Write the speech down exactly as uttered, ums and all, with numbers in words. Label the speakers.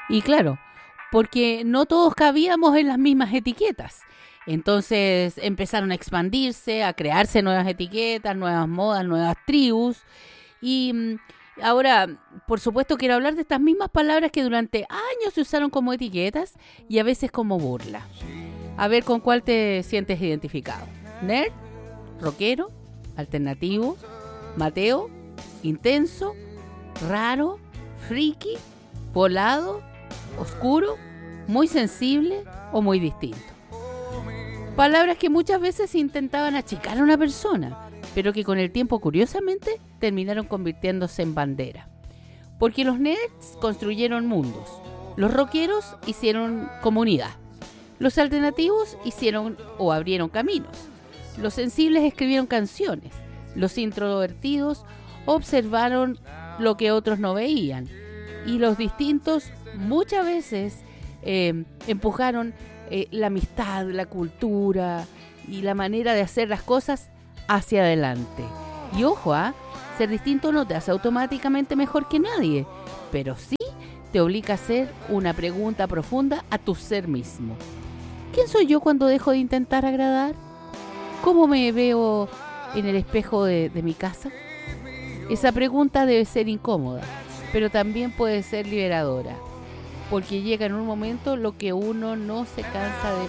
Speaker 1: Y claro, porque no todos cabíamos en las mismas etiquetas. Entonces empezaron a expandirse, a crearse nuevas etiquetas, nuevas modas, nuevas tribus. Y mm, ahora, por supuesto, quiero hablar de estas mismas palabras que durante años se usaron como etiquetas y a veces como burla. A ver con cuál te sientes identificado. Nerd, rockero, alternativo, Mateo, intenso, raro, friki, volado, oscuro, muy sensible o muy distinto. Palabras que muchas veces intentaban achicar a una persona, pero que con el tiempo, curiosamente, terminaron convirtiéndose en bandera. Porque los nerds construyeron mundos, los rockeros hicieron comunidad, los alternativos hicieron o abrieron caminos, los sensibles escribieron canciones, los introvertidos observaron lo que otros no veían, y los distintos muchas veces eh, empujaron eh, la amistad, la cultura y la manera de hacer las cosas hacia adelante. Y ojo, ¿ah? Ser distinto no te hace automáticamente mejor que nadie, pero sí te obliga a hacer una pregunta profunda a tu ser mismo. ¿Quién soy yo cuando dejo de intentar agradar? ¿Cómo me veo en el espejo de, de mi casa? Esa pregunta debe ser incómoda, pero también puede ser liberadora, porque llega en un momento lo que uno no se cansa de